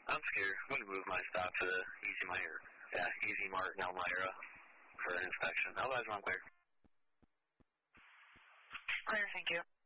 I'm scared. I'm going to move my stop to the Easy Mart. Yeah, Easy Mart in Elmira for an inspection. Otherwise, I'm clear. Clear, thank you.